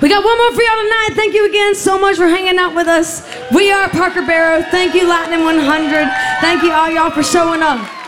We got one more for y'all tonight. Thank you again so much for hanging out with us. We are Parker Barrow. Thank you, Latin 100. Thank you all y'all for showing up.